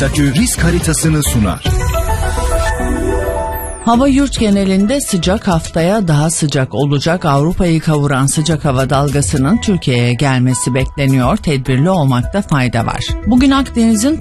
Statü risk haritasını sunar. Hava yurt genelinde sıcak, haftaya daha sıcak olacak. Avrupa'yı kavuran sıcak hava dalgasının Türkiye'ye gelmesi bekleniyor. Tedbirli olmakta fayda var. Bugün Akdeniz'in